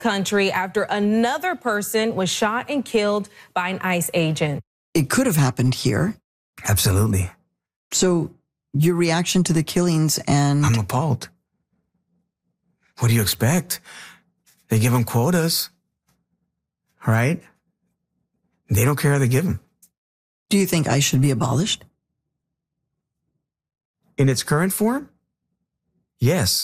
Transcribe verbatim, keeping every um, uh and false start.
country after another person was shot and killed by an ICE agent. It could have happened here. Absolutely. So your reaction to the killings and... I'm appalled. What do you expect? They give them quotas, right? They don't care how they give them. Do you think ICE should be abolished? In its current form? Yes.